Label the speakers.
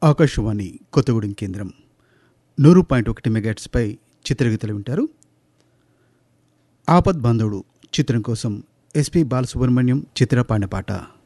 Speaker 1: ఆకాశవాణి కొత్తగూడెం కేంద్రం 100.1 మెగాహెర్ట్జ్పై చిత్రగీతలు వింటారు. ఆపద్ బాంధవుడు చిత్రం కోసం ఎస్పి బాలసుబ్రహ్మణ్యం చిత్ర పాడిన పాట.